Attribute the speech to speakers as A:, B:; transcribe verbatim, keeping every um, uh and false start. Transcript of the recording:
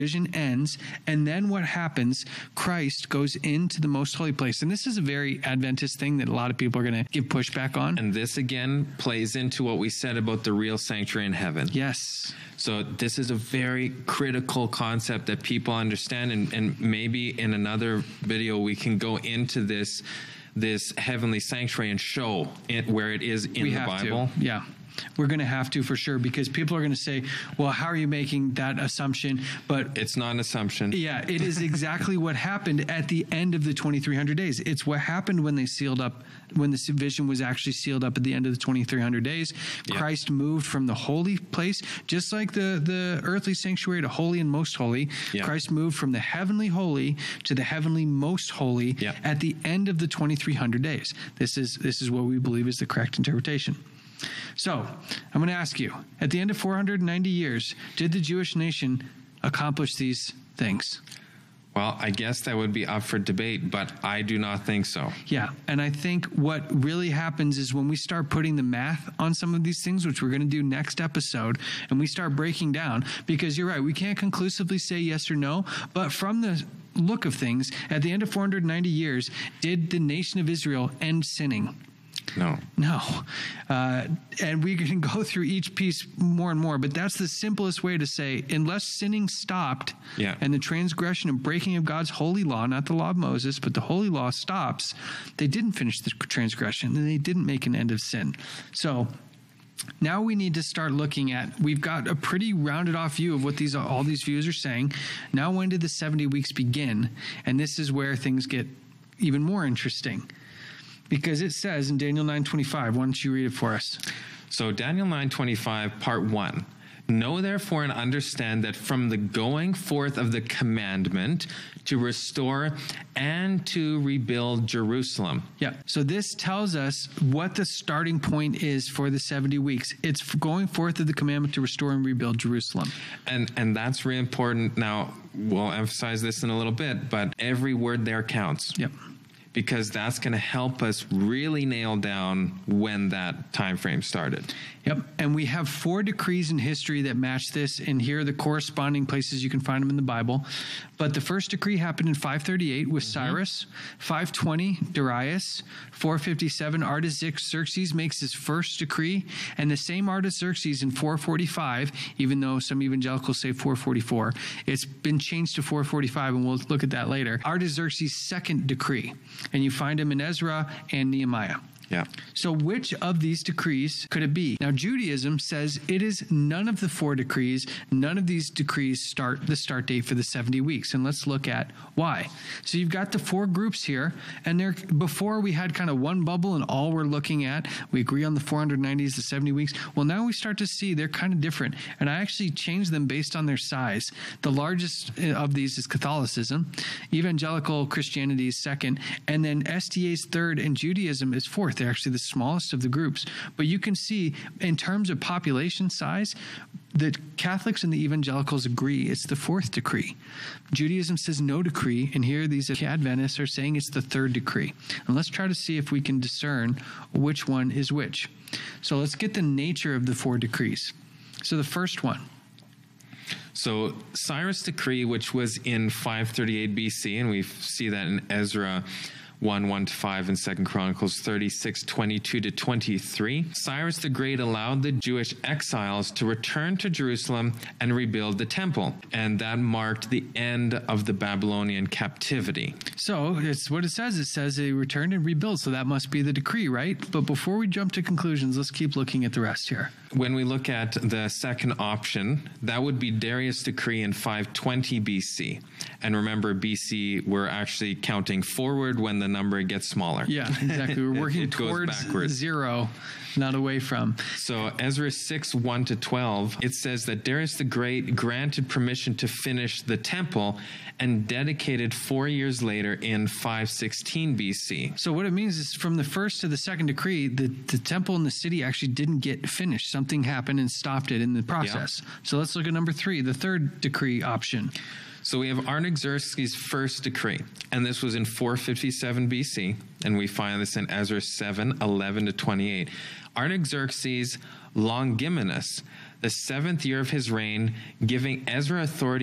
A: vision ends, and then what happens? Christ goes into the most holy place. And this is a very Adventist thing that a lot of people are going to give pushback on.
B: And this again plays into what we said about the real sanctuary in heaven.
A: Yes.
B: So this is a very critical concept that people understand, and, and maybe in another video we can go into this this heavenly sanctuary and show it where it is in
A: we
B: the
A: have
B: Bible.
A: To. Yeah. We're going to have to for sure, because people are going to say, well, how are you making that assumption? But
B: it's not an assumption.
A: Yeah, it is exactly what happened at the end of the twenty-three hundred days. It's what happened when they sealed up, when the vision was actually sealed up at the end of the twenty-three hundred days. Yeah. Christ moved from the holy place, just like the, the earthly sanctuary to holy and most holy. Yeah. Christ moved from the heavenly holy to the heavenly most holy yeah. at the end of the twenty-three hundred days. This is, this is what we believe is the correct interpretation. So, I'm going to ask you, at the end of four hundred ninety years, did the Jewish nation accomplish these things?
B: Well, I guess that would be up for debate, but I do not think so.
A: Yeah, and I think what really happens is when we start putting the math on some of these things, which we're going to do next episode, and we start breaking down, because you're right, we can't conclusively say yes or no, but from the look of things, at the end of four hundred ninety years, did the nation of Israel end sinning?
B: No.
A: No. Uh, and we can go through each piece more and more, but that's the simplest way to say, unless sinning stopped yeah. and the transgression and breaking of God's holy law, not the law of Moses, but the holy law stops, they didn't finish the transgression and they didn't make an end of sin. So now we need to start looking at, we've got a pretty rounded off view of what these all these views are saying. Now, when did the seventy weeks begin? And this is where things get even more interesting. Because it says in Daniel nine twenty-five, why don't you read it for us?
B: So Daniel nine twenty-five, part one. Know therefore and understand that from the going forth of the commandment to restore and to rebuild Jerusalem.
A: Yeah. So this tells us what the starting point is for the seventy weeks. It's going forth of the commandment to restore and rebuild Jerusalem.
B: And and that's really important. Now, we'll emphasize this in a little bit, but every word there counts.
A: Yep.
B: Because that's going to help us really nail down when that time frame started.
A: Yep. And we have four decrees in history that match this, and here are the corresponding places you can find them in the Bible. But the first decree happened in five thirty-eight with mm-hmm. Cyrus, five twenty Darius, four fifty-seven Artaxerxes makes his first decree, and the same Artaxerxes in four forty-five, even though some evangelicals say four forty-four, it's been changed to four forty-five, and we'll look at that later. Artaxerxes' second decree, and you find him in Ezra and Nehemiah.
B: Yeah.
A: So which of these decrees could it be? Now, Judaism says it is none of the four decrees. None of these decrees start the start date for the seventy weeks. And let's look at why. So you've got the four groups here. And there, before we had kind of one bubble and all we're looking at, we agree on the four hundred ninety is the seventy weeks. Well, now we start to see they're kind of different. And I actually changed them based on their size. The largest of these is Catholicism. Evangelical Christianity is second. And then S D A is third, and Judaism is fourth. They're actually the smallest of the groups. But you can see, in terms of population size, the Catholics and the evangelicals agree it's the fourth decree. Judaism says no decree, and here these Adventists are saying it's the third decree. And let's try to see if we can discern which one is which. So let's get the nature of the four decrees. So the first one.
B: So Cyrus' decree, which was in five thirty-eight B C, and we see that in Ezra one, one to five, and Second Chronicles thirty-six, twenty-two to twenty-three. Cyrus the Great allowed the Jewish exiles to return to Jerusalem and rebuild the temple, and that marked the end of the Babylonian captivity.
A: So it's what it says. It says they returned and rebuilt, so that must be the decree, right? But before we jump to conclusions, let's keep looking at the rest here.
B: When we look at the second option, that would be Darius' decree in five twenty B C. And remember, B C, we're actually counting forward when the number gets smaller.
A: Yeah, exactly. We're working
B: it, it
A: towards zero, not away from.
B: So Ezra six, one to twelve, it says that Darius the Great granted permission to finish the temple and dedicated four years later in five sixteen B C.
A: So what it means is from the first to the second decree, the, the temple in the city actually didn't get finished. Something happened and stopped it in the process. Yeah. So let's look at number three, the third decree option.
B: So we have Artaxerxes' first decree, and this was in four fifty-seven B C, and we find this in Ezra seven, eleven to twenty-eight. Artaxerxes Longimanus, the seventh year of his reign, giving Ezra authority